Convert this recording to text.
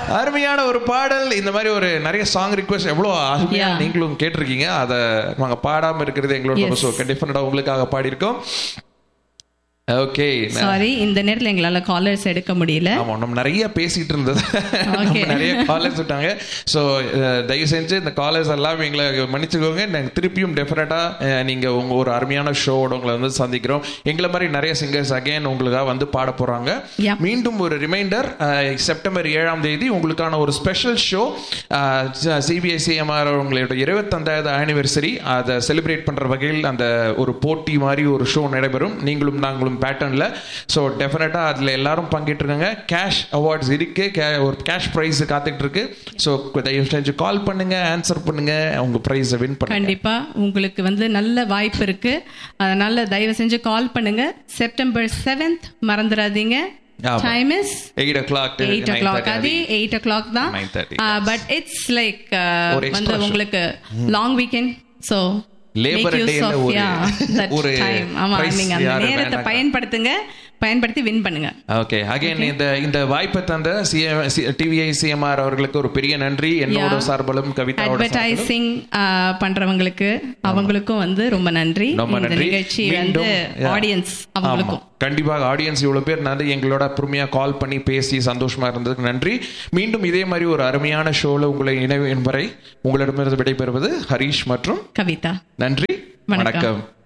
அருமையான ஒரு பாடல். இந்த மாதிரி ஒரு நிறைய சாங் ரிக்வெஸ்ட் எவ்வளோ அருமையா நீங்களும் கேட்டிருக்கீங்க. அதை நாங்கள் பாடாமல் இருக்கிறது எங்களோட டிஃபரெண்டாக உங்களுக்காக பாடியிருக்கோம். ஓகே, சாரி, இந்த நேரத்தில் எங்களால் காலர்ஸ் எடுக்க முடியல. ஆமாம், நம்ம நிறைய பேசிட்டு இருந்தது, நிறைய காலர்ஸ் விட்டாங்க. ஸோ தயவு செஞ்சு இந்த காலர்ஸ் எல்லாம் எங்களை மன்னிச்சுக்கோங்க. நாங்கள் திருப்பியும் டெஃபினட்டாக நீங்கள் உங்கள் ஒரு அருமையான ஷோவோட உங்களை வந்து சந்திக்கிறோம். எங்களை மாதிரி நிறைய சிங்கர்ஸ் அகைன் உங்களுக்காக வந்து பாட போகிறாங்க. மீண்டும் ஒரு ரிமைண்டர், செப்டம்பர் 7 உங்களுக்கான ஒரு ஸ்பெஷல் ஷோ. சிபிஎஸ்சிஎம்ஆர் உங்களோட 25வது ஆனிவர்சரி அதை செலிப்ரேட் பண்ணுற வகையில் அந்த ஒரு போட்டி மாதிரி ஒரு ஷோ நடைபெறும். நீங்களும் நாங்களும் பேட்டர்ன்ல. ஸோ டெஃபினட்டா அதுல எல்லாரும் பங்கேற்றுங்க. கேஷ் அவார்ட்ஸ் இருக்கு, ஒரு கேஷ் பிரைஸ் காத்துட்டு இருக்கு. ஸோ தயவு செஞ்சு கால் பண்ணுங்க, ஆன்சர் பண்ணுங்க, உங்க பிரைஸ் வின் பண்ணுங்க. கண்டிப்பா உங்களுக்கு வந்து நல்ல வாய்ப்பு இருக்கு. அதனால தயவு செஞ்சு கால் பண்ணுங்க. செப்டம்பர் 7 மறந்துடாதீங்க. Time is 8 o'clock. 8 o'clock தான். But it's like வந்து உங்களுக்கு long weekend. So லேபர் டேல ஒரு டைம். ஆமா, நீங்க அந்த நேரத்தை பயன்படுத்தி வின் பண்ணுங்க. ஓகே, அகைன் இந்த வாய்ப்பை தந்த டிவிஐ சிஎம்ஆர் அவர்களுக்கு ஒரு பெரிய நன்றி. என்னோட சார்பிலும் கவிதாவோட அட்வர்டைசிங் பண்றவங்களுக்கு அவங்களுக்கும் வந்து ரொம்ப நன்றி. இந்த நிகழ்ச்சி வந்து ஆடியன்ஸ் அவங்களுக்கும் கண்டிப்பாக ஆடியன்ஸ் இவ்வளவு பேர் எங்களோட பொறுமையா கால் பண்ணி பேசி சந்தோஷமா இருந்ததுக்கு நன்றி. மீண்டும் இதே மாதிரி ஒரு அருமையான ஷோல உங்களை இணைவு வரை உங்களிடமிருந்து விடைபெறுவது ஹரீஷ் மற்றும் கவிதா. நன்றி, வணக்கம்.